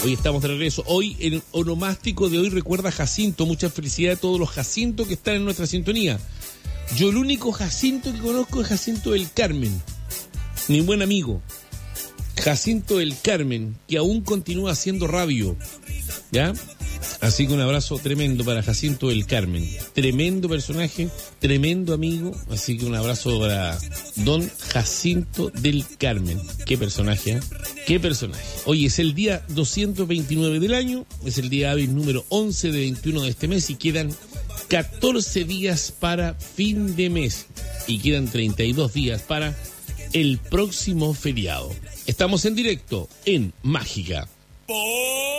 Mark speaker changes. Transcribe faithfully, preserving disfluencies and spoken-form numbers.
Speaker 1: Hoy estamos de regreso. Hoy, el onomástico de hoy recuerda a Jacinto. Mucha felicidad a todos los Jacintos que están en nuestra sintonía. Yo el único Jacinto que conozco es Jacinto del Carmen, mi buen amigo. Jacinto del Carmen, que aún continúa haciendo radio, ¿ya? Así que un abrazo tremendo para Jacinto del Carmen. Tremendo personaje, tremendo amigo. Así que un abrazo para don Jacinto del Carmen. Qué personaje, ¿eh? Qué personaje. Hoy es el día doscientos veintinueve del año. Es el día hábil número once de veintiuno de este mes. Y quedan catorce días para fin de mes. Y quedan treinta y dos días para el próximo feriado. Estamos en directo en Mágica.